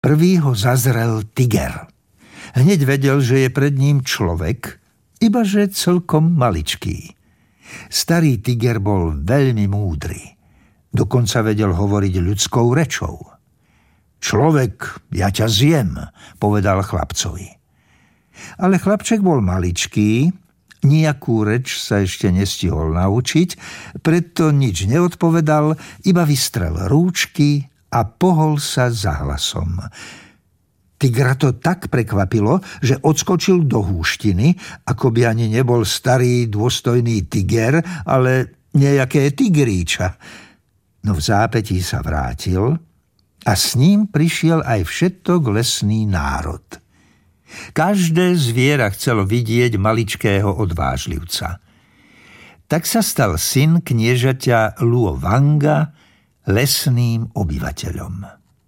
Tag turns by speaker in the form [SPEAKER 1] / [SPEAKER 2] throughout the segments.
[SPEAKER 1] Prvý ho zazrel tiger. Hneď vedel, že je pred ním človek, ibaže celkom maličký. Starý tiger bol veľmi múdry. Dokonca vedel hovoriť ľudskou rečou. Človek, ja ťa zjem, povedal chlapcovi. Ale chlapček bol maličký, nejakú reč sa ešte nestihol naučiť, preto nič neodpovedal, iba vystrel rúčky a pohol sa za hlasom. Tigra to tak prekvapilo, že odskočil do húštiny, ako by ani nebol starý dôstojný tiger, ale nejaké tigríča. No v zápätí sa vrátil a s ním prišiel aj všetok lesný národ. Každé zviera chcelo vidieť maličkého odvážlivca. Tak sa stal syn kniežaťa Luovanga lesným obyvateľom.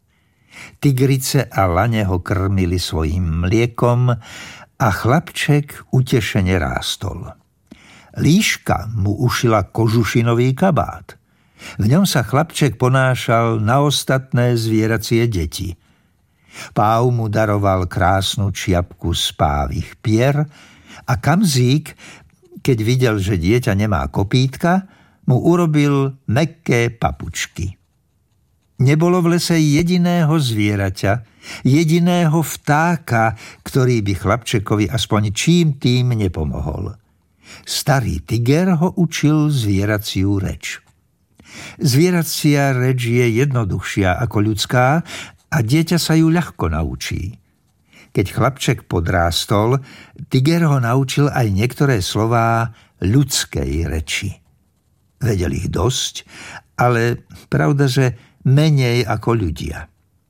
[SPEAKER 1] Tigrice a lane ho krmili svojím mliekom a chlapček utešene rástol. Líška mu ušila kožušinový kabát. V ňom sa chlapček ponášal na ostatné zvieracie deti. Páv mu daroval krásnu čiapku z pávich pier a Kamzík, keď videl, že dieťa nemá kopítka, mu urobil mäkké papučky. Nebolo v lese jediného zvieraťa, jediného vtáka, ktorý by chlapčekovi aspoň čím tým nepomohol. Starý tiger ho učil zvieraciu reč. Zvieracia reč je jednoduchšia ako ľudská a dieťa sa ju ľahko naučí. Keď chlapček podrástol, tiger ho naučil aj niektoré slová ľudskej reči. Vedel ich dosť, ale pravda, že menej ako ľudia.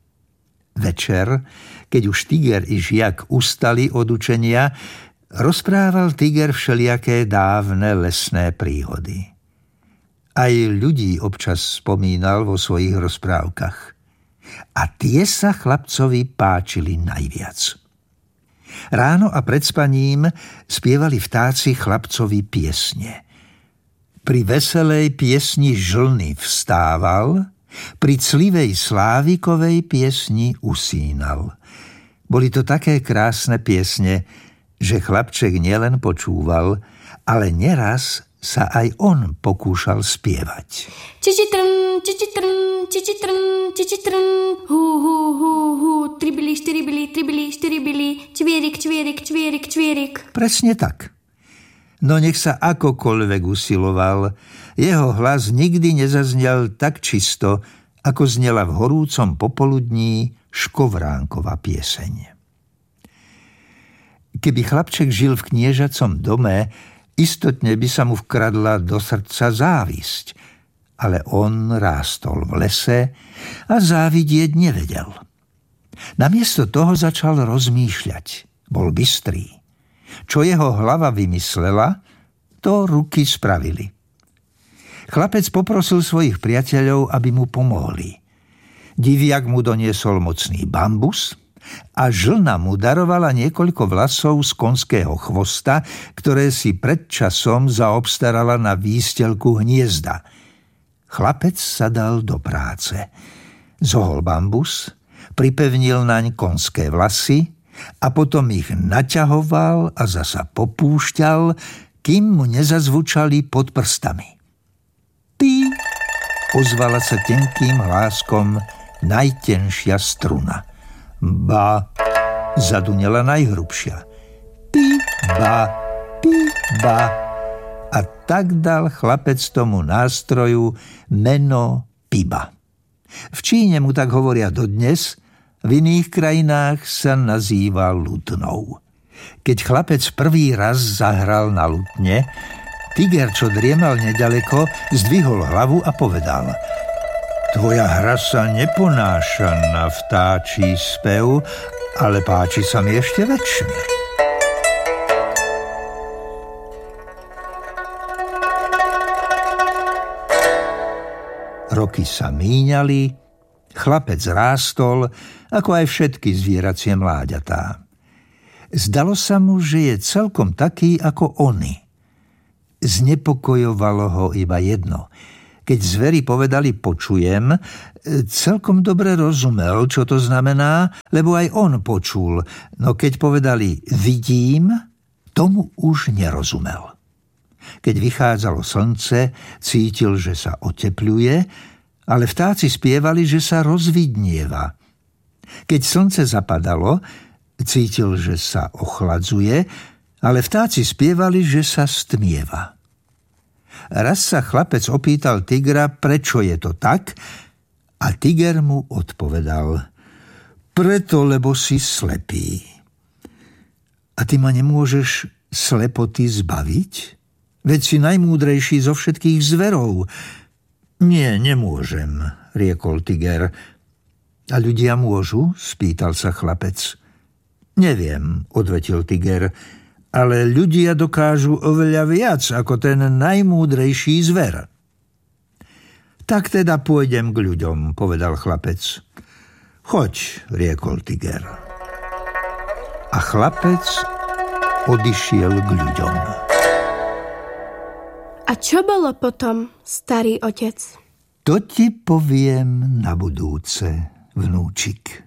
[SPEAKER 1] Večer, keď už tiger i žiak ustali od učenia, rozprával tiger všelijaké dávne lesné príhody. Aj ľudí občas spomínal vo svojich rozprávkach. A tie sa chlapcovi páčili najviac. Ráno a pred spaním spievali vtáci chlapcovi piesne. Pri veselej piesni žlny vstával, pri clivej slávikovej piesni usínal. Boli to také krásne piesne, že chlapček nielen počúval, ale neraz sa aj on pokúšal spievať.
[SPEAKER 2] Čičitrn, čičitrn, čičitrn, čičitrn, hú, hú, hú, hú, tribili, štiribili, tribili, štiribili, čvierik, čvierik, čvierik, čvierik.
[SPEAKER 1] Presne tak. No nech sa akokoľvek usiloval, jeho hlas nikdy nezaznel tak čisto, ako znela v horúcom popoludní Škovránkova pieseň. Keby chlapček žil v kniežacom dome, istotne by sa mu vkradla do srdca závisť, ale on rástol v lese a závidieť nevedel. Namiesto toho začal rozmýšľať. Bol bystrý. Čo jeho hlava vymyslela, to ruky spravili. Chlapec poprosil svojich priateľov, aby mu pomohli. Diviak mu doniesol mocný bambus a žlna mu darovala niekoľko vlasov z konského chvosta, ktoré si pred časom zaobstarala na výstelku hniezda. Chlapec sa dal do práce. Zohol bambus, pripevnil naň konské vlasy a potom ich naťahoval a zasa popúšťal, kým mu nezazvučali pod prstami. Ty, ozvala sa tenkým hláskom najtenšia struna. Ba, zadunela najhrubšia. Pi, ba, a tak dal chlapec tomu nástroju meno Piba. V Číne mu tak hovoria dodnes, v iných krajinách sa nazýva lutnou. Keď chlapec prvý raz zahral na lutne, tiger, čo driemal nedaleko, zdvihol hlavu a povedal: Tvoja hra sa neponáša na vtáčí spev, ale páči sa mi ešte väčšine. Roky sa míňali, chlapec rástol, ako aj všetky zvieracie mláďatá. Zdalo sa mu, že je celkom taký ako oni. Znepokojovalo ho iba jedno. Keď zveri povedali počujem, celkom dobre rozumel, čo to znamená, lebo aj on počul, no keď povedali vidím, tomu už nerozumel. Keď vychádzalo slnce, cítil, že sa otepľuje, ale vtáci spievali, že sa rozvidnieva. Keď slnce zapadalo, cítil, že sa ochladzuje, ale vtáci spievali, že sa stmieva. Raz sa chlapec opýtal tigra, prečo je to tak, a tiger mu odpovedal: preto, lebo si slepý. A ty ma nemôžeš slepoty zbaviť? Veď si najmúdrejší zo všetkých zverov. Nie, nemôžem, riekol tiger. A ľudia môžu? Spýtal sa chlapec. Neviem, odvetil tiger, ale ľudia dokážu oveľa viac ako ten najmúdrejší zver. Tak teda pôjdem k ľuďom, povedal chlapec. Choď, riekol tiger. A chlapec odišiel k ľuďom.
[SPEAKER 2] A čo bolo potom, starý otec?
[SPEAKER 1] To ti poviem na budúce, vnúčik.